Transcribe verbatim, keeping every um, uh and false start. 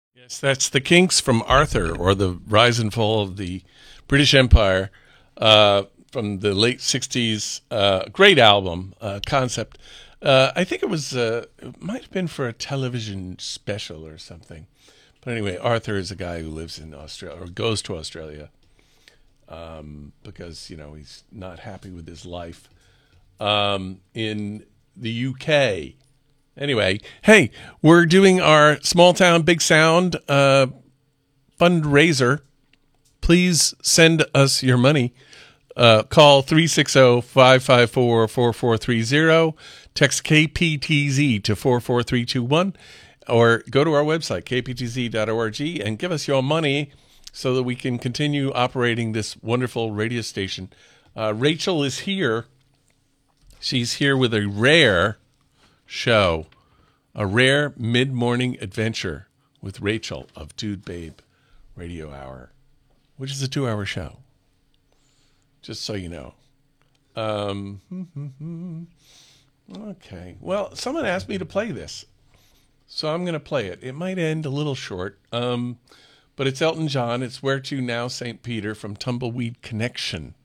Yes, that's the Kinks from Arthur, or the rise and fall of the British Empire, uh, from the late sixties. Uh, great album, uh, concept. Uh, I think it was, uh, it might have been for a television special or something. But anyway, Arthur is a guy who lives in Australia, or goes to Australia, um, because, you know, he's not happy with his life um, in the U K. Anyway, hey, we're doing our Small Town Big Sound uh, fundraiser. Please send us your money. Uh, call three six zero, five five four, four four three zero. Text K P T Z to four four three two one. Or go to our website, k p t z dot org, and give us your money so that we can continue operating this wonderful radio station. Uh, Rachel is here. She's here with a rare show, a rare mid-morning adventure with Rachel of Dude Babe Radio Hour, which is a two-hour show, just so you know. Um, okay. Well, someone asked me to play this, so I'm going to play it. It might end a little short, um, but it's Elton John. It's Where To Now, Saint Peter from Tumbleweed Connection.